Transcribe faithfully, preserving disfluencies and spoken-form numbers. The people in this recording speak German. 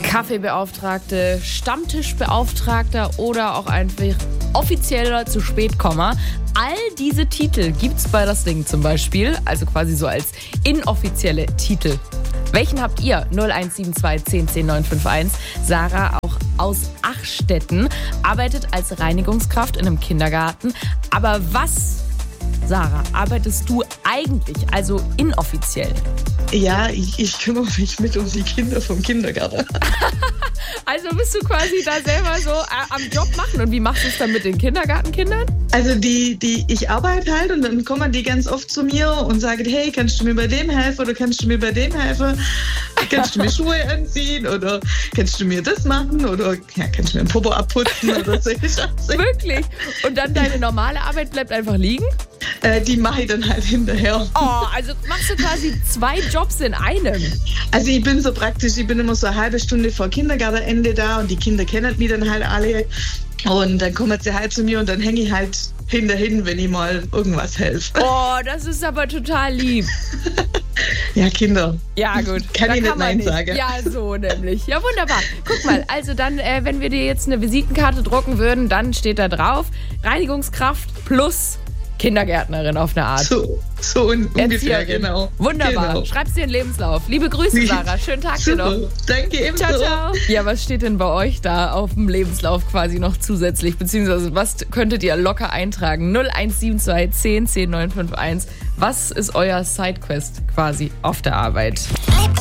Kaffeebeauftragte, Stammtischbeauftragter oder auch einfach offizieller zu spät Komma. All diese Titel gibt's bei das Ding zum Beispiel, also quasi so als inoffizielle Titel. Welchen habt ihr? null eins sieben zwei zehn zehn neun fünf eins. Sarah, auch aus Achstetten, arbeitet als Reinigungskraft in einem Kindergarten. Aber was, Sarah, arbeitest du eigentlich, also inoffiziell? Ja, ich, ich kümmere mich mit um die Kinder vom Kindergarten. Also bist du quasi da selber so äh, am Job machen. Und wie machst du es dann mit den Kindergartenkindern? Also die, die, ich arbeite halt und dann kommen die ganz oft zu mir und sagen, hey, kannst du mir bei dem helfen oder kannst du mir bei dem helfen? Kannst du mir Schuhe anziehen oder kannst du mir das machen oder ja, kannst du mir ein Popo abputzen oder solche Scheiße. Wirklich? Und dann deine normale Arbeit bleibt einfach liegen? Äh, die mache ich dann halt hinterher. Oh, also machst du quasi zwei Jobs in einem? Also ich bin so praktisch, ich bin immer so eine halbe Stunde vor Kindergartenende da und die Kinder kennen mich dann halt alle. Und dann kommen sie halt zu mir und dann hänge ich halt hinterhin, wenn ich mal irgendwas helfe. Oh, das ist aber total lieb. Ja, Kinder. Ja, gut. Kann da ich nicht kann man Nein nicht sagen. Ja, so nämlich. Ja, wunderbar. Guck mal, also dann, äh, wenn wir dir jetzt eine Visitenkarte drucken würden, dann steht da drauf, Reinigungskraft plus Kindergärtnerin auf eine Art. So, so un- ungefähr, Erzieherin. genau. Wunderbar. Genau. Schreib's dir in den Lebenslauf. Liebe Grüße, Sarah. Schönen Tag dir noch. Danke ebenso. Ciao, ciao. Ja, was steht denn bei euch da auf dem Lebenslauf quasi noch zusätzlich? Beziehungsweise was könntet ihr locker eintragen? null eins sieben zwei zehn zehn neun fünf eins. Was ist euer Sidequest quasi auf der Arbeit?